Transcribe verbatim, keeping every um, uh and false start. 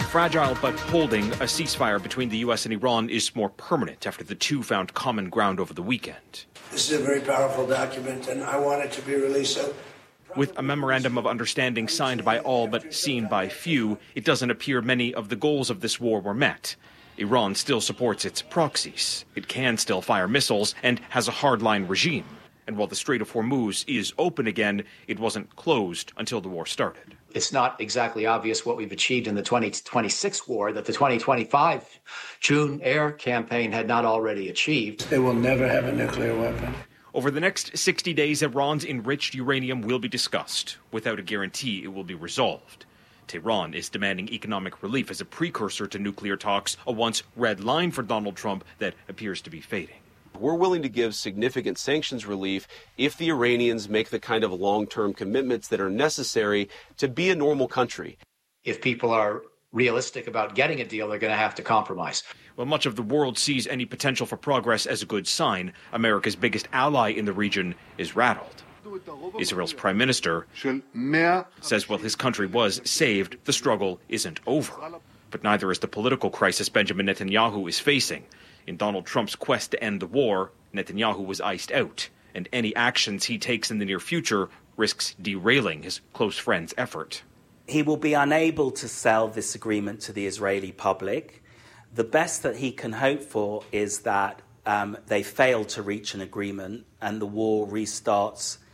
fragile but holding, a ceasefire between the U S and Iran is more permanent after the two found common ground over the weekend. This is a very powerful document, and I want it to be released. So with a memorandum of understanding signed by all but seen by few, it doesn't appear many of the goals of this war were met. Iran still supports its proxies. It can still fire missiles and has a hardline regime. And while the Strait of Hormuz is open again, it wasn't closed until the war started. It's not exactly obvious what we've achieved in the twenty twenty-six war that the twenty twenty-five June air campaign had not already achieved. They will never have a nuclear weapon. Over the next sixty days, Iran's enriched uranium will be discussed. Without a guarantee, it will be resolved. Tehran is demanding economic relief as a precursor to nuclear talks, a once red line for Donald Trump that appears to be fading. We're willing to give significant sanctions relief if the Iranians make the kind of long-term commitments that are necessary to be a normal country. If people are realistic about getting a deal, they're going to have to compromise. Well, much of the world sees any potential for progress as a good sign. America's biggest ally in the region is rattled. Israel's prime minister says while his country was saved, the struggle isn't over. But neither is the political crisis Benjamin Netanyahu is facing. In Donald Trump's quest to end the war, Netanyahu was iced out, and any actions he takes in the near future risks derailing his close friend's effort. He will be unable to sell this agreement to the Israeli public. The best that he can hope for is that um, they fail to reach an agreement and the war restarts